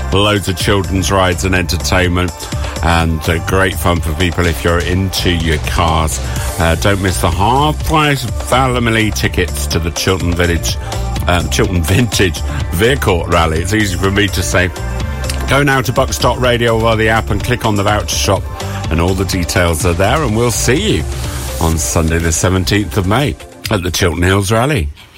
Loads of children's rides and entertainment, and great fun for people if you're into your cars. Don't miss the half-price family tickets to the Chiltern Vintage Vehicle Rally. It's easy for me to say. Go now to Bucks.radio or the app and click on the voucher shop, and all the details are there, and we'll see you on Sunday the 17th of May at the Chiltern Hills Rally.